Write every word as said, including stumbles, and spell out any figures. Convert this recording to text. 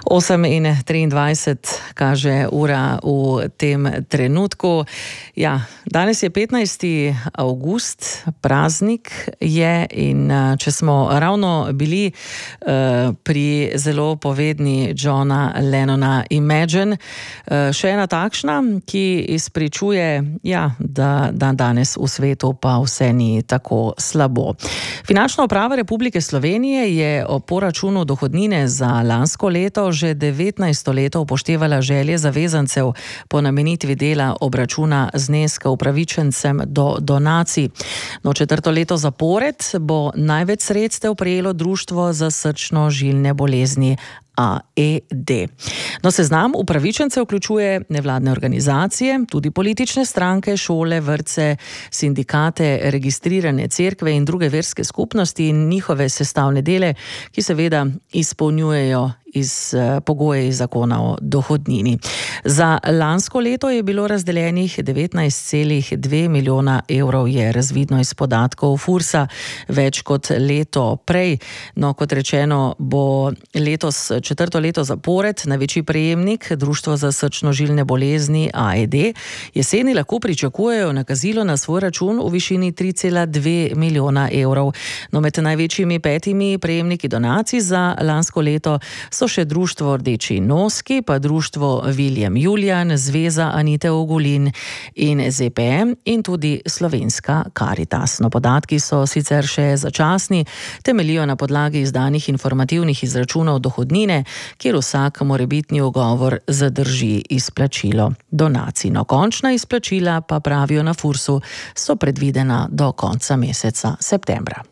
osem in triindvajset kaže ura v tem trenutku. Ja, danes je petnajsti avgust, praznik je in če smo ravno bili uh, pri zelo povedni Johna Lennona Imagine, uh, še ena takšna, ki izpričuje, ja, da, da danes v svetu pa vse ni tako slabo. Finančna uprava Republike Slovenije je o poračunu dohodnine za lansko leto že devetnajsto leto upoštevala želje zavezancev po namenitvi dela obračuna zneska upravičencem do donacij. No, četrto leto zapored bo največ sredstev prejelo Društvo za srčno-žilne bolezni A E D. No, seznam upravičencev vključuje nevladne organizacije, tudi politične stranke, šole, vrtce, sindikate, registrirane cerkve in druge verske skupnosti in njihove sestavne dele, ki seveda izpolnjujejo iz pogoje iz zakona o dohodnini. Za lansko leto je bilo razdeljenih devetnajst celih dve milijona evrov, je razvidno iz podatkov Fursa, več kot leto prej. No, kot rečeno, bo letos četrto leto zapored največji prejemnik Društvo za srčno-žilne bolezni A E D. Jeseni lahko pričakujejo nakazilo na svoj račun v višini tri cela dve milijona evrov. No, med največjimi petimi prejemniki donacij za lansko leto so še Društvo Rdeči noski, pa Društvo Viljem Julijan, Zveza Anite Ogulin in Z P M in tudi Slovenska Karitas. No, podatki so sicer še začasni, temeljijo na podlagi izdanih informativnih izračunov dohodnine, kjer vsak morebitni ugovor zadrži izplačilo donacij. No, končna izplačila pa, pravijo na Fursu, so predvidena do konca meseca septembra.